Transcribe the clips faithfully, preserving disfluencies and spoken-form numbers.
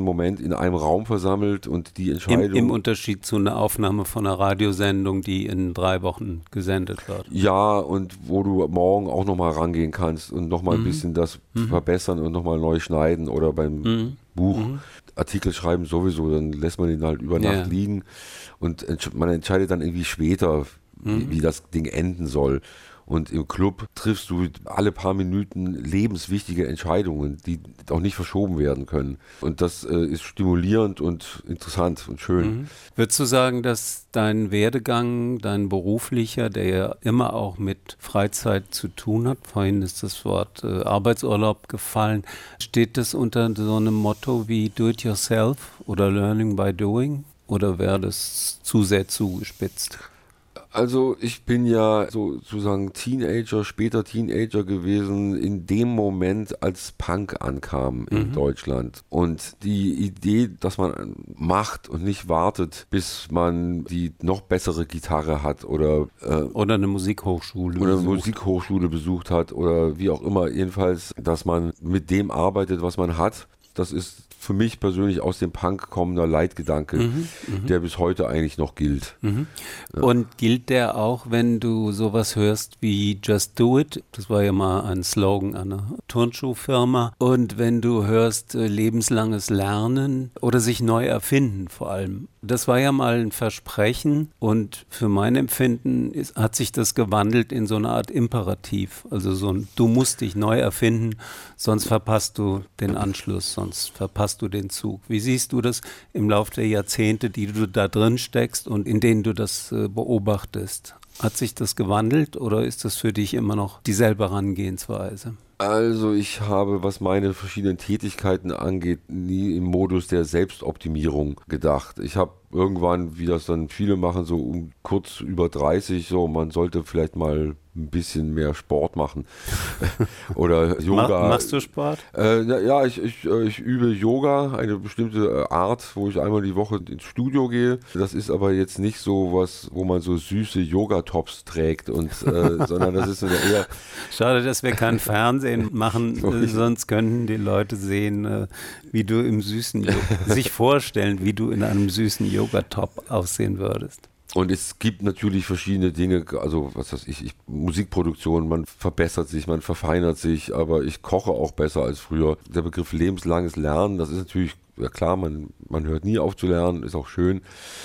Moment in einem Raum versammelt und die Entscheidung... Im, im Unterschied zu einer Aufnahme von einer Radiosendung, die in drei Wochen gesendet wird. Ja, und wo du morgen auch nochmal rangehen kannst und nochmal mhm. ein bisschen das mhm. verbessern und nochmal neu schneiden oder beim mhm. Buch mhm. Artikel schreiben sowieso, dann lässt man ihn halt über Nacht ja. liegen und man entscheidet dann irgendwie später, mhm. wie, wie das Ding enden soll. Und im Club triffst du alle paar Minuten lebenswichtige Entscheidungen, die auch nicht verschoben werden können. Und das äh, ist stimulierend und interessant und schön. Mhm. Würdest du sagen, dass dein Werdegang, dein beruflicher, der ja immer auch mit Freizeit zu tun hat, vorhin ist das Wort äh, Arbeitsurlaub gefallen, steht das unter so einem Motto wie Do it yourself oder Learning by doing? Oder wäre das zu sehr zugespitzt? Also ich bin ja so, sozusagen Teenager, später Teenager gewesen in dem Moment, als Punk ankam in mhm. Deutschland. Und die Idee, dass man macht und nicht wartet, bis man die noch bessere Gitarre hat oder äh, oder eine Musikhochschule oder eine besucht. Musikhochschule besucht hat oder wie auch immer, jedenfalls, dass man mit dem arbeitet, was man hat. Das ist für mich persönlich aus dem Punk kommender Leitgedanke, mhm, der bis heute eigentlich noch gilt. Mhm. Ja. Und gilt der auch, wenn du sowas hörst wie Just Do It? Das war ja mal ein Slogan einer Turnschuhfirma. Und wenn du hörst äh, lebenslanges Lernen oder sich neu erfinden vor allem. Das war ja mal ein Versprechen und für mein Empfinden ist, hat sich das gewandelt in so eine Art Imperativ. Also so ein, du musst dich neu erfinden, sonst verpasst du den Anschluss, sonst verpasst du den Zug. Wie siehst du das im Laufe der Jahrzehnte, die du da drin steckst und in denen du das äh, beobachtest? Hat sich das gewandelt oder ist das für dich immer noch dieselbe Herangehensweise? Also ich habe, was meine verschiedenen Tätigkeiten angeht, nie im Modus der Selbstoptimierung gedacht. Ich habe irgendwann, wie das dann viele machen, so um kurz über dreißig, so man sollte vielleicht mal ein bisschen mehr Sport machen. Oder Yoga. Mach, machst du Sport? Äh, ja, ich, ich, ich übe Yoga, eine bestimmte Art, wo ich einmal die Woche ins Studio gehe. Das ist aber jetzt nicht so was, wo man so süße Yoga-Tops trägt, und, äh, sondern das ist eher... Schade, dass wir kein Fernsehen machen, äh, sonst könnten die Leute sehen, äh, wie du im süßen, sich vorstellen, wie du in einem süßen Yoga-Top aussehen würdest. Und es gibt natürlich verschiedene Dinge, also was weiß ich, ich, Musikproduktion, man verbessert sich, man verfeinert sich, aber ich koche auch besser als früher. Der Begriff lebenslanges Lernen, das ist natürlich, ja klar, man, man hört nie auf zu lernen, ist auch schön,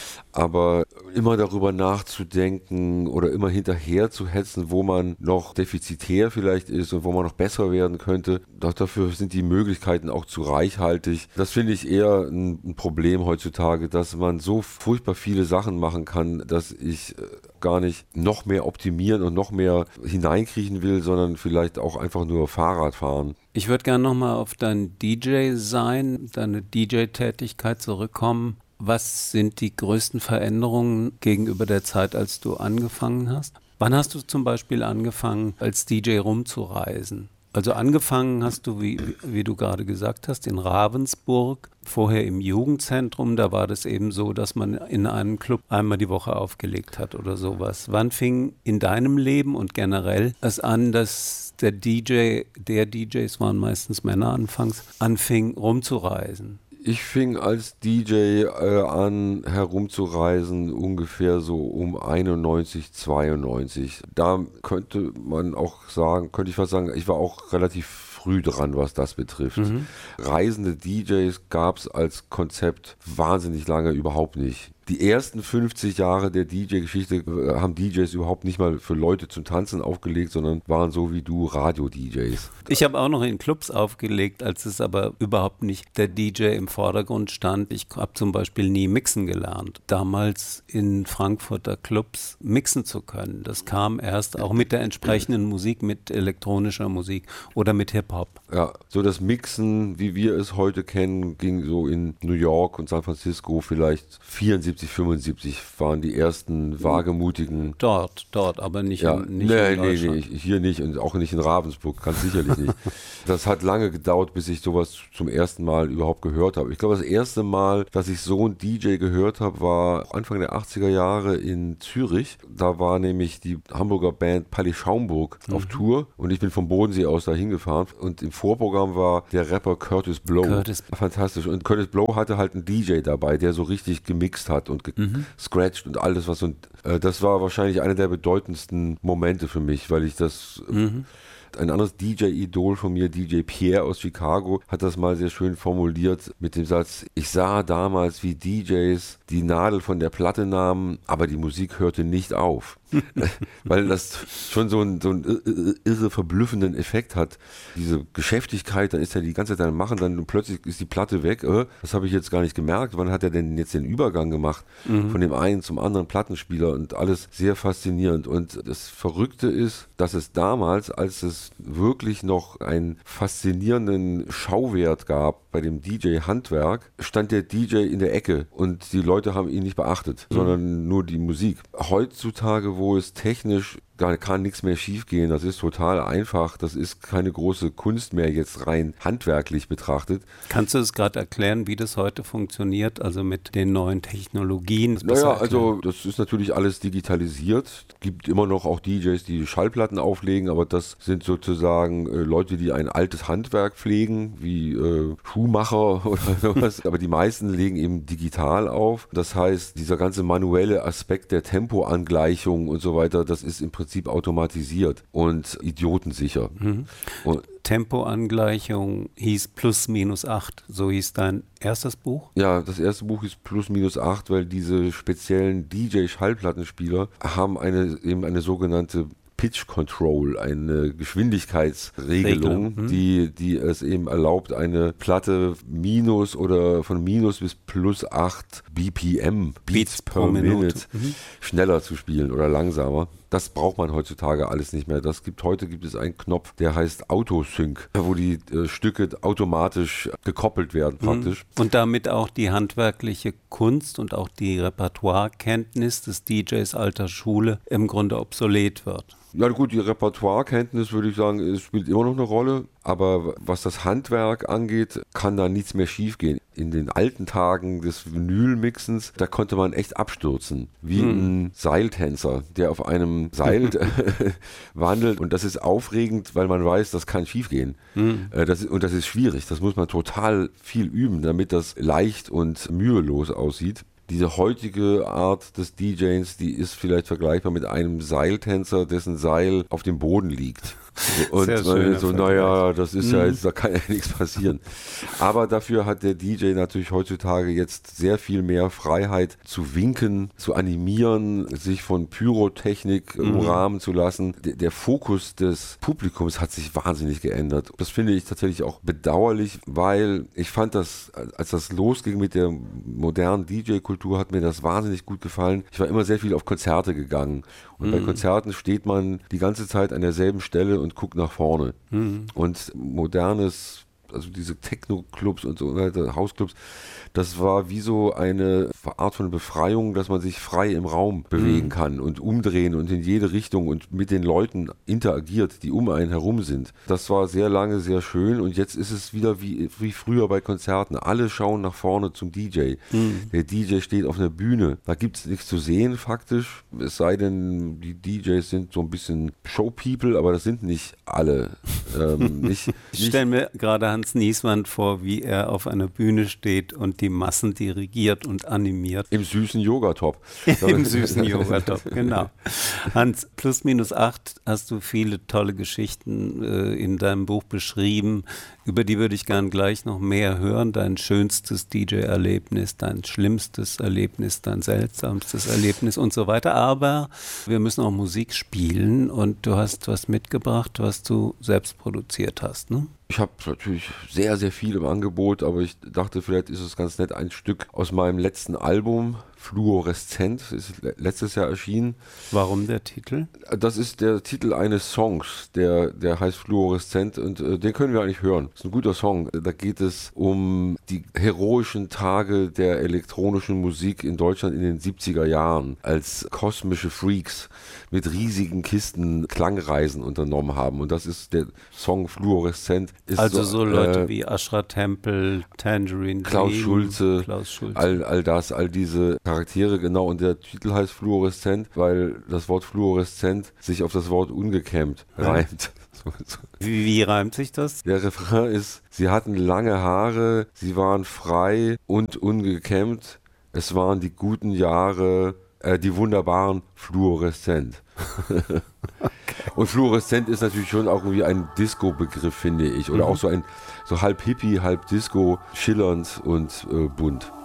aber immer darüber nachzudenken oder immer hinterher zu hetzen, wo man noch defizitär vielleicht ist und wo man noch besser werden könnte, dafür sind die Möglichkeiten auch zu reichhaltig. Das finde ich eher ein, ein Problem heutzutage, dass man so furchtbar viele Sachen machen kann, dass ich gar nicht noch mehr optimieren und noch mehr hineinkriechen will, sondern vielleicht auch einfach nur Fahrrad fahren. Ich würde gerne nochmal auf dein D J-Sein, deine D J-Tätigkeit zurückkommen. Was sind die größten Veränderungen gegenüber der Zeit, als du angefangen hast? Wann hast du zum Beispiel angefangen, als D J rumzureisen? Also angefangen hast du, wie, wie du gerade gesagt hast, in Ravensburg, vorher im Jugendzentrum. Da war das eben so, dass man in einem Club einmal die Woche aufgelegt hat oder sowas. Wann fing in deinem Leben und generell es an, dass der D J, der D Js waren meistens Männer anfangs, anfing rumzureisen? Ich fing als D J äh, an, herumzureisen, ungefähr so um einundneunzig, zweiundneunzig. Da könnte man auch sagen, könnte ich fast sagen, ich war auch relativ früh dran, was das betrifft. Mhm. Reisende D Js gab es als Konzept wahnsinnig lange überhaupt nicht. Die ersten fünfzig Jahre der D J-Geschichte haben D Js überhaupt nicht mal für Leute zum Tanzen aufgelegt, sondern waren so wie du Radio-D Js. Ich habe auch noch in Clubs aufgelegt, als es aber überhaupt nicht der D J im Vordergrund stand. Ich habe zum Beispiel nie mixen gelernt. Damals in Frankfurter Clubs mixen zu können, das kam erst auch mit der entsprechenden Musik, mit elektronischer Musik oder mit Hip-Hop. Ja, so das Mixen, wie wir es heute kennen, ging so in New York und San Francisco vielleicht vierundsiebzig vierundsiebzig, fünfundsiebzig waren die ersten wagemutigen. Dort, dort, aber nicht, ja, in, nicht nee, in nee, Deutschland. nee, hier nicht und auch nicht in Ravensburg, ganz sicherlich nicht. Das hat lange gedauert, bis ich sowas zum ersten Mal überhaupt gehört habe. Ich glaube, das erste Mal, dass ich so einen D J gehört habe, war Anfang der achtziger Jahre in Zürich. Da war nämlich die Hamburger Band Palais Schaumburg mhm. auf Tour und ich bin vom Bodensee aus da hingefahren und im Vorprogramm war der Rapper Curtis Blow. Curtis. Fantastisch. Und Curtis Blow hatte halt einen D J dabei, der so richtig gemixt hat und gescratcht mhm. und alles was. Und äh, das war wahrscheinlich einer der bedeutendsten Momente für mich, weil ich das... Mhm. Ein anderes D J-Idol von mir, D J Pierre aus Chicago, hat das mal sehr schön formuliert mit dem Satz: Ich sah damals, wie D Js die Nadel von der Platte nahmen, aber die Musik hörte nicht auf. Weil das schon so einen, so einen irre verblüffenden Effekt hat. Diese Geschäftigkeit, dann ist er die ganze Zeit am Machen, dann plötzlich ist die Platte weg. Äh, das habe ich jetzt gar nicht gemerkt. Wann hat er denn jetzt den Übergang gemacht mhm. von dem einen zum anderen Plattenspieler und alles sehr faszinierend. Und das Verrückte ist, dass es damals, als es wirklich noch einen faszinierenden Schauwert gab bei dem D J-Handwerk, stand der D J in der Ecke und die Leute haben ihn nicht beachtet, mhm. sondern nur die Musik. Heutzutage, wo es technisch gar kann nichts mehr schiefgehen, das ist total einfach, das ist keine große Kunst mehr jetzt rein handwerklich betrachtet. Kannst du es gerade erklären, wie das heute funktioniert, also mit den neuen Technologien? Naja, also das ist natürlich alles digitalisiert, es gibt immer noch auch D Js, die Schallplatten auflegen, aber das sind sozusagen äh, Leute, die ein altes Handwerk pflegen, wie äh, Schuhmacher oder sowas, aber die meisten legen eben digital auf. Das heißt, dieser ganze manuelle Aspekt der Tempoangleichung und so weiter, das ist im Prinzip automatisiert und idiotensicher. Mhm. Und Tempoangleichung hieß plus minus acht, so hieß dein erstes Buch? Ja, das erste Buch ist plus minus acht, weil diese speziellen D J-Schallplattenspieler haben eine eben eine sogenannte Pitch Control, eine Geschwindigkeitsregelung, hm. die, die es eben erlaubt, eine Platte minus oder von minus bis plus acht B P M, Beats, Beats per Minute, Minute mhm. schneller zu spielen oder langsamer. Das braucht man heutzutage alles nicht mehr. Das gibt, heute gibt es einen Knopf, der heißt Autosync, wo die äh, Stücke automatisch gekoppelt werden praktisch. Und damit auch die handwerkliche Kunst und auch die Repertoirekenntnis des D Js alter Schule im Grunde obsolet wird. Ja gut, die Repertoirekenntnis würde ich sagen, es spielt immer noch eine Rolle, aber was das Handwerk angeht, kann da nichts mehr schiefgehen. In den alten Tagen des Vinylmixens, da konnte man echt abstürzen, wie hm. ein Seiltänzer, der auf einem Seil wandelt und das ist aufregend, weil man weiß, das kann schiefgehen. Hm. Das ist, und das ist schwierig, das muss man total viel üben, damit das leicht und mühelos aussieht. Diese heutige Art des D Js, die ist vielleicht vergleichbar mit einem Seiltänzer, dessen Seil auf dem Boden liegt. Und so, naja, das ist ja jetzt, da kann ja nichts passieren. Aber dafür hat der D J natürlich heutzutage jetzt sehr viel mehr Freiheit zu winken, zu animieren, sich von Pyrotechnik mhm. umrahmen zu lassen. Der, der Fokus des Publikums hat sich wahnsinnig geändert. Das finde ich tatsächlich auch bedauerlich, weil ich fand das, als das losging mit der modernen D J-Kultur, hat mir das wahnsinnig gut gefallen. Ich war immer sehr viel auf Konzerte gegangen. Und mhm. bei Konzerten steht man die ganze Zeit an derselben Stelle und guckt nach vorne. Mhm. Und modernes, also diese Techno-Clubs und so weiter, Hausclubs, das war wie so eine Art von Befreiung, dass man sich frei im Raum bewegen mhm. kann und umdrehen und in jede Richtung und mit den Leuten interagiert, die um einen herum sind. Das war sehr lange sehr schön und jetzt ist es wieder wie, wie früher bei Konzerten. Alle schauen nach vorne zum D J. Mhm. Der D J steht auf einer Bühne. Da gibt es nichts zu sehen faktisch, es sei denn, die D Js sind so ein bisschen Showpeople, aber das sind nicht alle. ähm, nicht, ich stelle mir gerade Hans Nieswand vor, wie er auf einer Bühne steht und die Massen dirigiert und animiert. Im süßen Yogatop. Im süßen Yogatop, genau. Hans, plus minus acht hast du viele tolle Geschichten äh, in deinem Buch beschrieben, über die würde ich gern gleich noch mehr hören. Dein schönstes D J-Erlebnis, dein schlimmstes Erlebnis, dein seltsamstes Erlebnis und so weiter. Aber wir müssen auch Musik spielen und du hast was mitgebracht, was du selbst produziert hast, ne? Ich habe natürlich sehr, sehr viel im Angebot, aber ich dachte, vielleicht ist es ganz nett, ein Stück aus meinem letzten Album, Fluoreszent, ist letztes Jahr erschienen. Warum der Titel? Das ist der Titel eines Songs, der, der heißt Fluoreszent und äh, den können wir eigentlich hören. Das ist ein guter Song. Da geht es um die heroischen Tage der elektronischen Musik in Deutschland in den siebziger Jahren, als kosmische Freaks mit riesigen Kisten Klangreisen unternommen haben. Und das ist der Song Fluoreszent. Ist also so, so Leute äh, wie Ashra Temple, Tangerine Klaus Dream, Schulze, Klaus Schulze. All, all das, all diese Charaktere, genau. Und der Titel heißt Fluoreszent, weil das Wort Fluoreszent sich auf das Wort ungekämmt reimt. Wie, wie reimt sich das? Der Refrain ist, sie hatten lange Haare, sie waren frei und ungekämmt. Es waren die guten Jahre, äh, die wunderbaren Fluoreszent. Okay. Und Fluoreszent ist natürlich schon auch irgendwie ein Disco-Begriff, finde ich. Oder mhm. auch so ein so halb Hippie, halb Disco, schillernd und äh, bunt.